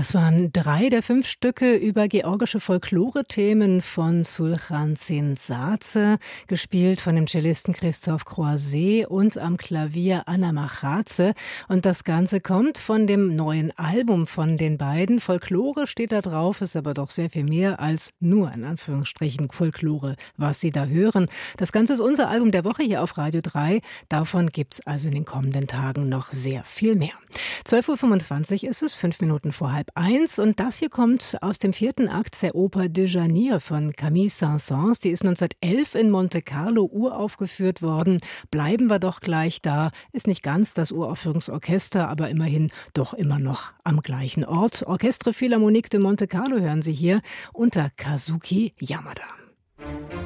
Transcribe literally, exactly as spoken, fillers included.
Das waren drei der fünf Stücke über georgische Folklore-Themen von Sulchan Zintzadze, gespielt von dem Cellisten Christoph Croiset und am Klavier Anna Machatze. Und das Ganze kommt von dem neuen Album von den beiden. Folklore steht da drauf, ist aber doch sehr viel mehr als nur in Anführungsstrichen Folklore, was Sie da hören. Das Ganze ist unser Album der Woche hier auf Radio drei. Davon gibt's also in den kommenden Tagen noch sehr viel mehr. zwölf Uhr fünfundzwanzig ist es, fünf Minuten vor halb eins. Und das hier kommt aus dem vierten Akt der Oper Déjanier von Camille Saint-Saëns. Die ist neunzehnhundertelf in Monte Carlo uraufgeführt worden. Bleiben wir doch gleich da. Ist nicht ganz das Uraufführungsorchester, aber immerhin doch immer noch am gleichen Ort. Orchestre Philharmonique de Monte Carlo hören Sie hier unter Kazuki Yamada.